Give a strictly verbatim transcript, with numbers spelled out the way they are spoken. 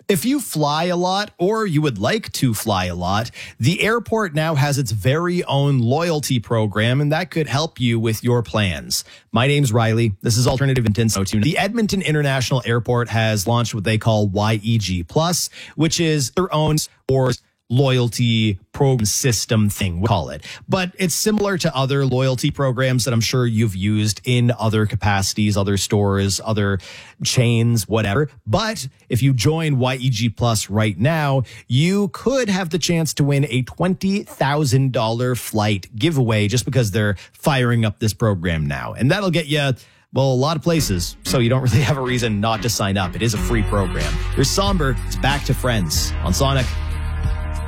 If you fly a lot, or you would like to fly a lot, the airport now has its very own loyalty program, and that could help you with your plans. My name's Riley. This is Alternative Intense. The Edmonton International Airport has launched what they call Y E G Plus, which is their own or loyalty program system thing, we call it. But it's similar to other loyalty programs that I'm sure you've used in other capacities, other stores, other chains, whatever. But if you join Y E G Plus right now, you could have the chance to win a twenty thousand dollars flight giveaway just because they're firing up this program now. And that'll get you, well, a lot of places, so you don't really have a reason not to sign up. It is a free program. Here's Somber. It's Back to Friends on Sonic.